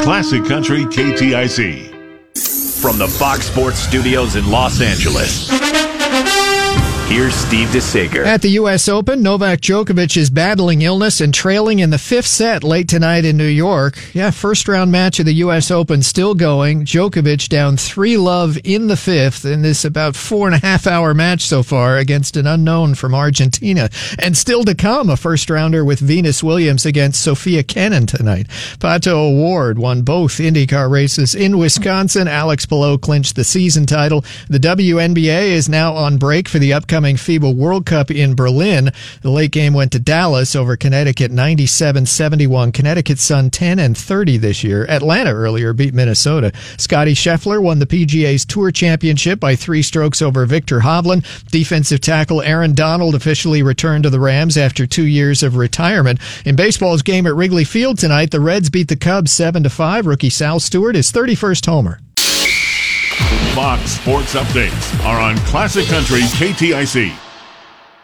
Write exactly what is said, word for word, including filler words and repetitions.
Classic Country K T I C. From the Fox Sports Studios in Los Angeles, here's Steve DeSager. At the U S Open, Novak Djokovic is battling illness and trailing in the fifth set late tonight in New York. Yeah, first round match of the U S Open still going. Djokovic down three love in the fifth in this about four and a half hour match so far against an unknown from Argentina. And still to come, a first rounder with Venus Williams against Sophia Kenin tonight. Pato O'Ward won both IndyCar races in Wisconsin. Alex Palou clinched the season title. The W N B A is now on break for the upcoming FIBA World Cup in Berlin. The late game went to Dallas over Connecticut ninety-seven seventy-one. Connecticut Sun ten and thirty this year. Atlanta earlier beat Minnesota. Scotty Scheffler won the P G A's Tour Championship by three strokes over Victor Hovland. Defensive tackle Aaron Donald officially returned to the Rams after two years of retirement. In baseball's game at Wrigley Field tonight, the Reds beat the Cubs seven to five. Rookie Sal Stewart his thirty-first homer. Fox Sports Updates are on Classic Country K T I C.